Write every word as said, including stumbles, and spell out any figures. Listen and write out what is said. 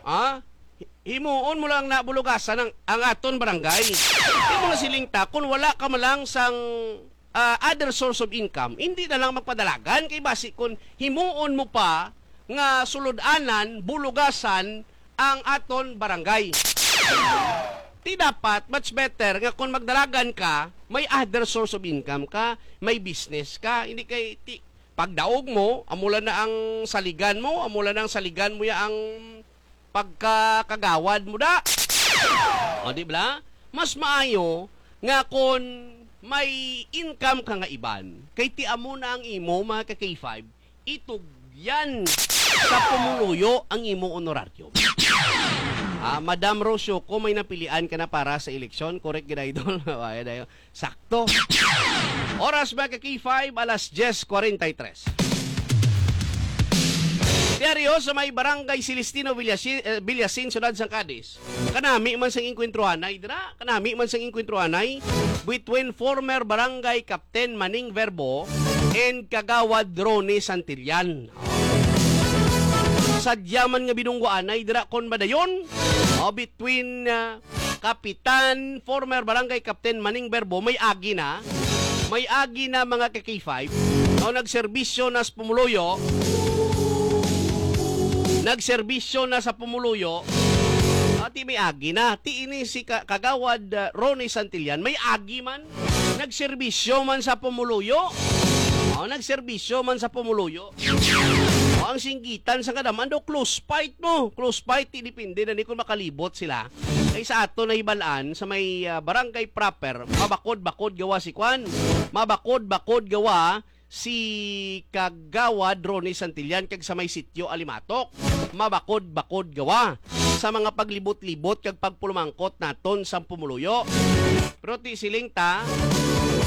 Ah, himuon mo lang nabulugasan ang, ang aton barangay. Imo na silingta kung wala ka malang sang uh, other source of income, hindi na lang magpadalagan kay basi kung himuon mo pa nga suludanan, bulugasan ang aton barangay. Di dapat, much better nga kung magdalagan ka, may other source of income ka, may business ka, hindi kay ti, pagdaog mo, amula na ang saligan mo, amula na ang saligan mo ya ang pagkakagawad mo da. O di ba? Mas maayo nga kung may income ka nga iban, kay ti amo na ang imo mga ka K five, itugyan sa pumuluyo ang imo honorarium. Ah, Madam Rocio, kung may napilian ka na para sa eleksyon, correct gina idol. Sakto. Oras ba ka K five, alas diyes kuwarenta y tres. Diaryo sa may barangay Celestino Villasin, uh, Villasin, Sunod sang Cadiz. Kanami man sang inkwentruhanay, dira, kanami man sang inkwentruhanay between former barangay Captain Maning Verbo and Kagawad Ronnie Santillan. Sadyaman nga binungguan ay dira kon badayon o between uh, Kapitan, former barangay Captain Maning Verbo, may agi na may agi na mga K five o nagserbisyo na sa pumuluyo nagserbisyo na sa pumuluyo at may agi na ti ini si Kagawad uh, Ronnie Santillan, may agi man nagserbisyo man sa pumuluyo o nagserbisyo man sa pumuluyo. O, ang singgitan sa kadaman do close fight mo. Close fight, depende na ni kung makalibot sila. Kay sa ato na hibalaan sa may uh, barangay proper, mabakod-bakod gawa si Kwan. Mabakod-bakod gawa si Kagawad Ronnie Santillan kag sa may sityo Alimatok. Mabakod-bakod gawa sa mga paglibot-libot kag pagpulumangkot naton sa pumuluyo. Pero ti siling ta